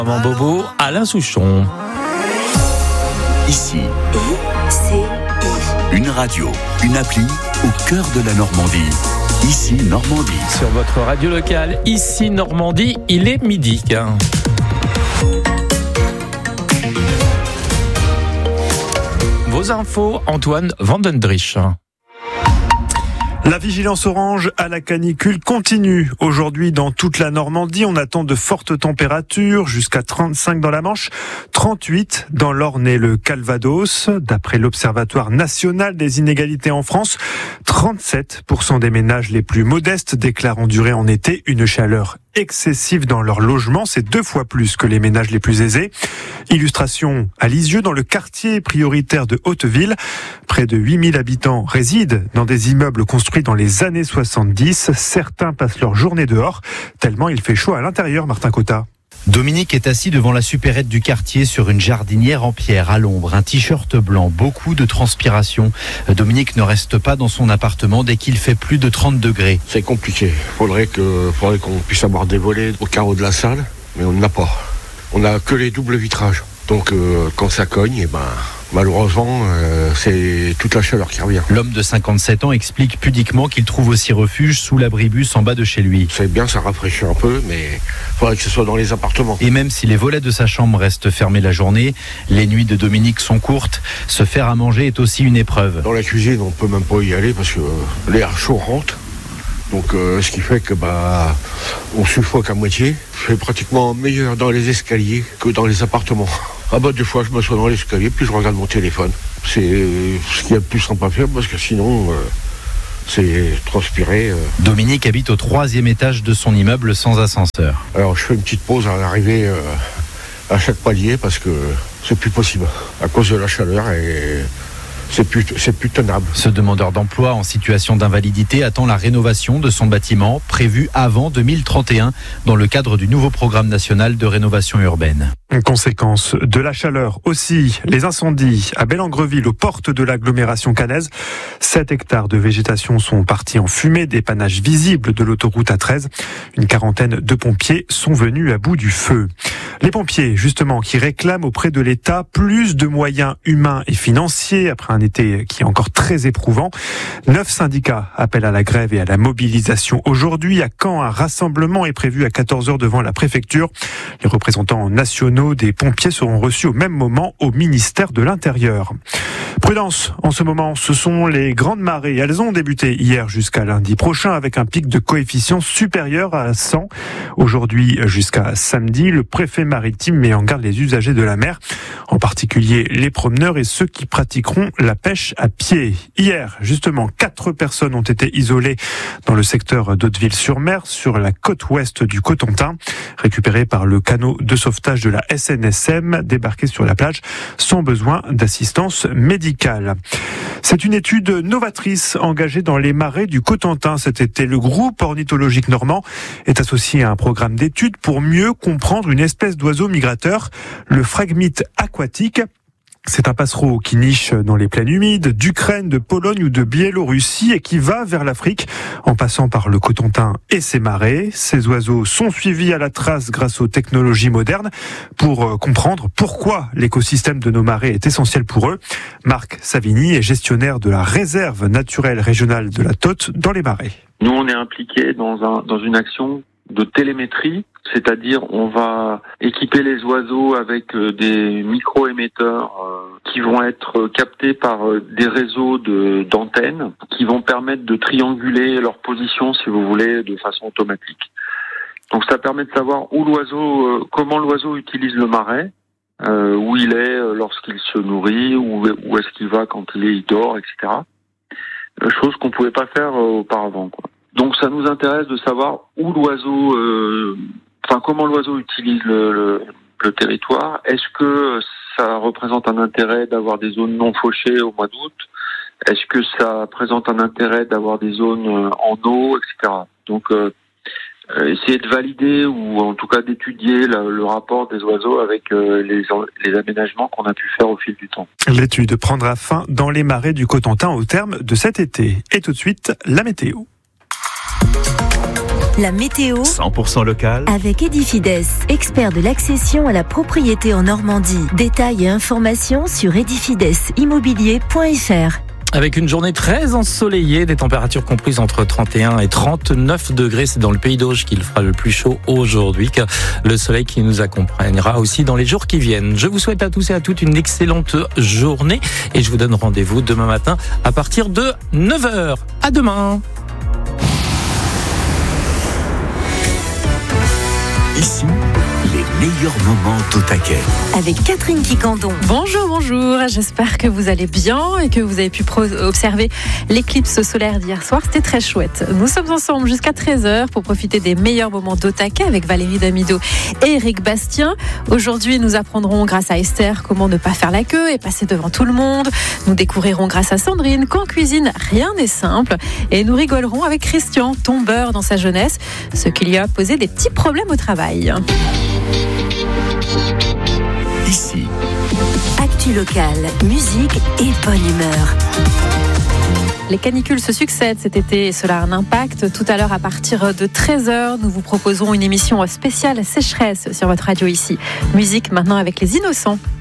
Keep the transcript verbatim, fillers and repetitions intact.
Maman Bobo, Alain Souchon. Ici, I C I. une radio, une appli au cœur de la Normandie. Ici, Normandie. Sur votre radio locale, ici Normandie, il est midi. Vos infos, Antoine Vandendrich. La vigilance orange à la canicule continue. Aujourd'hui, dans toute la Normandie, on attend de fortes températures, jusqu'à trente-cinq dans la Manche, trente-huit dans l'Orne et le Calvados. D'après l'Observatoire national des inégalités en France, trente-sept pour cent des ménages les plus modestes déclarent endurer en été une chaleur excessive dans leur logement. C'est deux fois plus que les ménages les plus aisés. Illustration à Lisieux, dans le quartier prioritaire de Hauteville. Près de huit mille habitants résident dans des immeubles construits dans les années soixante-dix. Certains passent leur journée dehors, tellement il fait chaud à l'intérieur, Martin Cotta. Dominique est assis devant la supérette du quartier sur une jardinière en pierre à l'ombre, un t-shirt blanc, beaucoup de transpiration. Dominique ne reste pas dans son appartement dès qu'il fait plus de trente degrés. C'est compliqué. Faudrait que, faudrait qu'on puisse avoir des volets au carreau de la salle, mais on n'en a pas. On n'a que les doubles vitrages. Donc euh, quand ça cogne, eh ben, malheureusement, euh, c'est toute la chaleur qui revient. L'homme de cinquante-sept ans explique pudiquement qu'il trouve aussi refuge sous l'abribus en bas de chez lui. C'est bien, ça rafraîchit un peu, mais il faudrait que ce soit dans les appartements. Et même si les volets de sa chambre restent fermés la journée, les nuits de Dominique sont courtes. Se faire à manger est aussi une épreuve. Dans la cuisine, on peut même pas y aller parce que l'air chaud rentre. Donc euh, ce qui fait que bah on suffoque à moitié. C'est pratiquement meilleur dans les escaliers que dans les appartements. Ah bah des fois je m'assois dans l'escalier puis je regarde mon téléphone. C'est ce qu'il y a de plus simple à faire parce que sinon euh, c'est transpirer. Euh. Dominique habite au troisième étage de son immeuble sans ascenseur. Alors je fais une petite pause à l'arrivée euh, à chaque palier parce que c'est plus possible à cause de la chaleur et C'est plus, c'est plus tenable. Ce demandeur d'emploi en situation d'invalidité attend la rénovation de son bâtiment prévue avant deux mille trente et un dans le cadre du nouveau programme national de rénovation urbaine. Conséquence de la chaleur aussi, les incendies à Bellengreville aux portes de l'agglomération caennaise. sept hectares de végétation sont partis en fumée, dépannage visible de l'autoroute A treize. Une quarantaine de pompiers sont venus à bout du feu. Les pompiers, justement, qui réclament auprès de l'État plus de moyens humains et financiers après un été qui est encore très éprouvant. Neuf syndicats appellent à la grève et à la mobilisation aujourd'hui. À Caen, un rassemblement est prévu à quatorze heures devant la préfecture. Les représentants nationaux des pompiers seront reçus au même moment au ministère de l'Intérieur. Prudence, en ce moment, ce sont les grandes marées. Elles ont débuté hier jusqu'à lundi prochain avec un pic de coefficient supérieur à cent. Aujourd'hui jusqu'à samedi, le préfet maritime met en garde les usagers de la mer, en particulier les promeneurs et ceux qui pratiqueront la pêche à pied. Hier, justement, quatre personnes ont été isolées dans le secteur d'Hauteville-sur-Mer, sur la côte ouest du Cotentin, récupérées par le canot de sauvetage de la S N S M, débarquées sur la plage sans besoin d'assistance médicale. C'est une étude novatrice engagée dans les marais du Cotentin cet été. Le groupe ornithologique normand est associé à un programme d'études pour mieux comprendre une espèce d'oiseau migrateur, le phragmite aquatique. C'est un passereau qui niche dans les plaines humides d'Ukraine, de Pologne ou de Biélorussie et qui va vers l'Afrique en passant par le Cotentin et ses marais. Ces oiseaux sont suivis à la trace grâce aux technologies modernes pour comprendre pourquoi l'écosystème de nos marais est essentiel pour eux. Marc Savigny est gestionnaire de la réserve naturelle régionale de la Taute dans les marais. Nous, on est impliqués dans un, dans une action de télémétrie, c'est-à-dire on va équiper les oiseaux avec des micro-émetteurs qui vont être captés par des réseaux de, d'antennes qui vont permettre de trianguler leur position, si vous voulez, de façon automatique. Donc ça permet de savoir où l'oiseau, comment l'oiseau utilise le marais, euh, où il est lorsqu'il se nourrit, où, où est-ce qu'il va quand il est, il dort, et cetera. Chose qu'on pouvait pas faire auparavant, quoi. Donc ça nous intéresse de savoir où l'oiseau, euh, enfin comment l'oiseau utilise le, le, le territoire. Est-ce que ça représente un intérêt d'avoir des zones non fauchées au mois d'août? Est-ce que ça présente un intérêt d'avoir des zones en eau, et cetera. Donc euh, essayer de valider ou en tout cas d'étudier la, le rapport des oiseaux avec euh, les, les aménagements qu'on a pu faire au fil du temps. L'étude prendra fin dans les marais du Cotentin au terme de cet été. Et tout de suite, la météo. La météo cent pour cent local. avec Edifides, expert de l'accession à la propriété en Normandie. Détails et informations sur edifides immobilier point f r. Avec une journée très ensoleillée, des températures comprises entre trente et un et trente-neuf degrés. C'est dans le Pays d'Auge qu'il fera le plus chaud aujourd'hui. Le soleil qui nous accompagnera aussi dans les jours qui viennent. Je vous souhaite à tous et à toutes une excellente journée et je vous donne rendez-vous demain matin à partir de neuf heures. À demain. Ici, les meilleurs moments au taquet. Avec Catherine Quicandon. Bonjour, bonjour, j'espère que vous allez bien et que vous avez pu pro- observer l'éclipse solaire d'hier soir, c'était très chouette. Nous sommes ensemble jusqu'à treize heures pour profiter des meilleurs moments d'au taquet avec Valérie Damido et Eric Bastien. Aujourd'hui, nous apprendrons grâce à Esther comment ne pas faire la queue et passer devant tout le monde. Nous découvrirons grâce à Sandrine qu'en cuisine, rien n'est simple. Et nous rigolerons avec Christian, tombeur dans sa jeunesse, ce qui lui a posé des petits problèmes au travail. Ici, Actu locale, musique et bonne humeur. Les canicules se succèdent cet été et cela a un impact. Tout à l'heure, à partir de treize heures, nous vous proposons une émission spéciale sécheresse sur votre radio ici. Musique maintenant avec les Innocents.